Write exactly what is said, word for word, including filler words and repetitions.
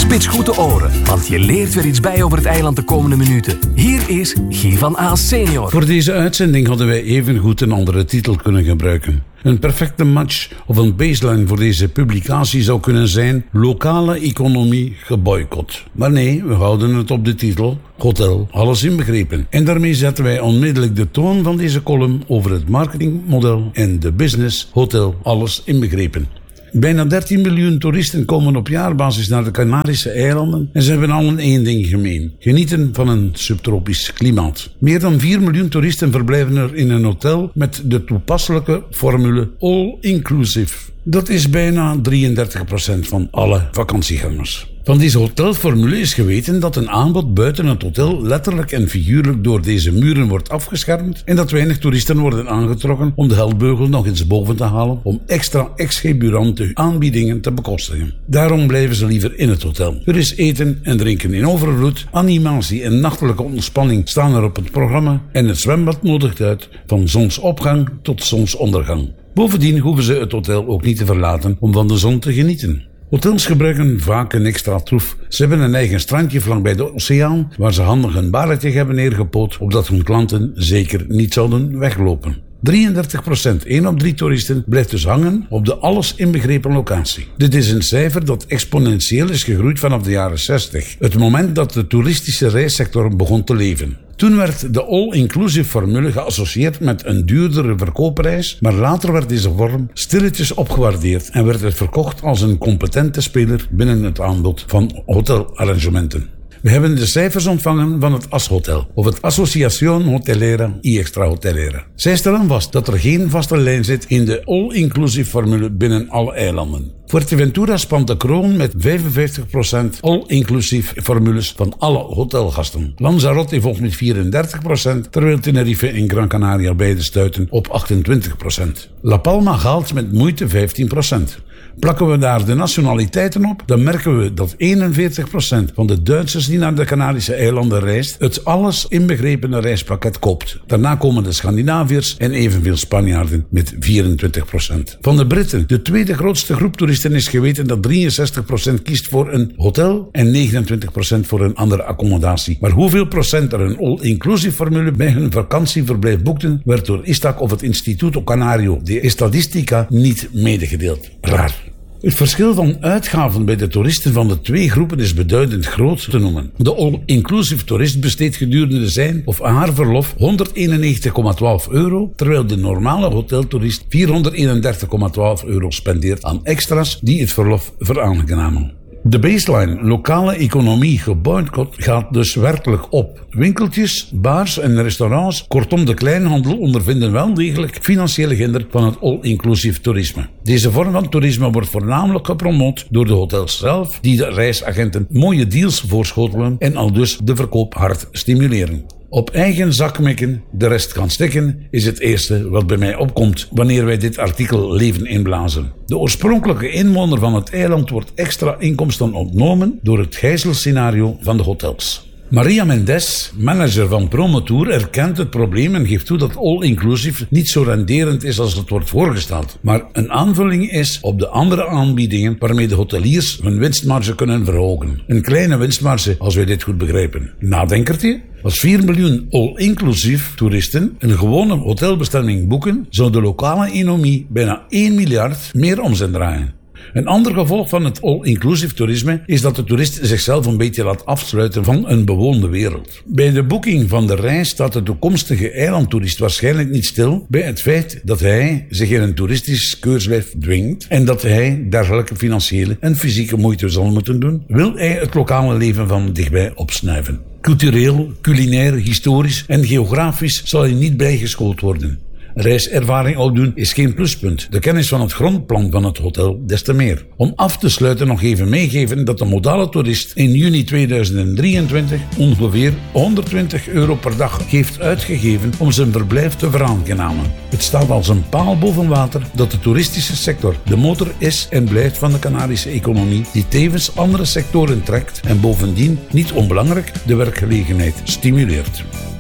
Spits goed de oren, want je leert weer iets bij over het eiland de komende minuten. Hier is Guy van Aas senior. Voor deze uitzending hadden wij evengoed een andere titel kunnen gebruiken. Een perfecte match of een baseline voor deze publicatie zou kunnen zijn: lokale economie geboycott. Maar nee, we houden het op de titel Hotel Alles Inbegrepen. En daarmee zetten wij onmiddellijk de toon van deze column over het marketingmodel en de business Hotel Alles Inbegrepen. Bijna dertien miljoen toeristen komen op jaarbasis naar de Canarische eilanden en ze hebben allen één ding gemeen: genieten van een subtropisch klimaat. Meer dan vier miljoen toeristen verblijven er in een hotel met de toepasselijke formule all-inclusive. Dat is bijna drieëndertig procent van alle vakantiegangers. Van deze hotelformule is geweten dat een aanbod buiten het hotel letterlijk en figuurlijk door deze muren wordt afgeschermd en dat weinig toeristen worden aangetrokken om de heldbeugel nog eens boven te halen om extra exuberante aanbiedingen te bekostigen. Daarom blijven ze liever in het hotel. Er is eten en drinken in overvloed, animatie en nachtelijke ontspanning staan er op het programma en het zwembad nodigt uit van zonsopgang tot zonsondergang. Bovendien hoeven ze het hotel ook niet te verlaten om van de zon te genieten. Hotels gebruiken vaak een extra troef. Ze hebben een eigen strandje vlakbij de oceaan waar ze handig een barretje hebben neergepoot opdat hun klanten zeker niet zouden weglopen. drieëndertig procent, één op drie toeristen, blijft dus hangen op de alles inbegrepen locatie. Dit is een cijfer dat exponentieel is gegroeid vanaf de jaren zestig, het moment dat de toeristische reissector begon te leven. Toen werd de all-inclusive formule geassocieerd met een duurdere verkoopprijs, maar later werd deze vorm stilletjes opgewaardeerd en werd het verkocht als een competente speler binnen het aanbod van hotelarrangementen. We hebben de cijfers ontvangen van het A S Hotel, of het Associación Hotelera y Extrahotelera. Zij stellen vast dat er geen vaste lijn zit in de all-inclusive formule binnen alle eilanden. Fuerteventura spant de kroon met vijfenvijftig procent all-inclusive formules van alle hotelgasten. Lanzarote volgt met vierendertig procent, terwijl Tenerife en Gran Canaria beide stuiten op achtentwintig procent. La Palma haalt met moeite vijftien procent. Plakken we daar de nationaliteiten op, dan merken we dat eenenveertig procent van de Duitsers die naar de Canarische eilanden reist, het alles inbegrepene reispakket koopt. Daarna komen de Scandinaviërs en evenveel Spanjaarden met vierentwintig procent. Van de Britten, de tweede grootste groep toeristen, is geweten dat drieënzestig procent kiest voor een hotel en negenentwintig procent voor een andere accommodatie. Maar hoeveel procent er een all-inclusive formule bij hun vakantieverblijf boekten, werd door ISTAC of het Instituto Canario de Estadística niet medegedeeld. Raar. Het verschil van uitgaven bij de toeristen van de twee groepen is beduidend groot te noemen. De all-inclusive toerist besteedt gedurende zijn of haar verlof honderdeenennegentig komma twaalf euro, terwijl de normale hoteltoerist vierhonderdeenendertig komma twaalf euro spendeert aan extra's die het verlof veraangenamen. De baseline lokale economie geboycott gaat dus werkelijk op. Winkeltjes, bars en restaurants, kortom de kleinhandel, ondervinden wel degelijk financiële hinder van het all-inclusive toerisme. Deze vorm van toerisme wordt voornamelijk gepromoot door de hotels zelf, die de reisagenten mooie deals voorschotelen en aldus de verkoop hard stimuleren. Op eigen zak mikken, de rest gaan stikken, is het eerste wat bij mij opkomt wanneer wij dit artikel leven inblazen. De oorspronkelijke inwoner van het eiland wordt extra inkomsten ontnomen door het gijzelscenario van de hotels. Maria Mendes, manager van Promotour, erkent het probleem en geeft toe dat all-inclusive niet zo renderend is als het wordt voorgesteld, maar een aanvulling is op de andere aanbiedingen waarmee de hoteliers hun winstmarge kunnen verhogen. Een kleine winstmarge, als wij dit goed begrijpen. Nadenkertje? Als vier miljoen all-inclusive toeristen een gewone hotelbestemming boeken, zou de lokale economie bijna één miljard meer omzet draaien. Een ander gevolg van het all-inclusive toerisme is dat de toerist zichzelf een beetje laat afsluiten van een bewoonde wereld. Bij de boeking van de reis staat de toekomstige eilandtoerist waarschijnlijk niet stil bij het feit dat hij zich in een toeristisch keurslijf dwingt en dat hij dergelijke financiële en fysieke moeite zal moeten doen, wil hij het lokale leven van dichtbij opsnuiven. Cultureel, culinair, historisch en geografisch zal hij niet bijgeschoold worden. Reiservaring opdoen is geen pluspunt. De kennis van het grondplan van het hotel des te meer. Om af te sluiten nog even meegeven dat de modale toerist in juni tweeduizend drieëntwintig ongeveer honderdtwintig euro per dag heeft uitgegeven om zijn verblijf te veraangenamen. Het staat als een paal boven water dat de toeristische sector de motor is en blijft van de Canarische economie, die tevens andere sectoren trekt en bovendien, niet onbelangrijk, de werkgelegenheid stimuleert.